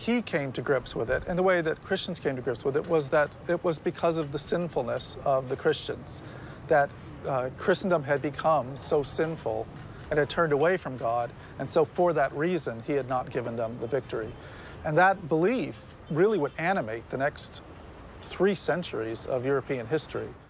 he came to grips with it, and the way that Christians came to grips with it, was that it was because of the sinfulness of the Christians, that Christendom had become so sinful and had turned away from God, and so for that reason, he had not given them the victory. And that belief really would animate the next 3 centuries of European history.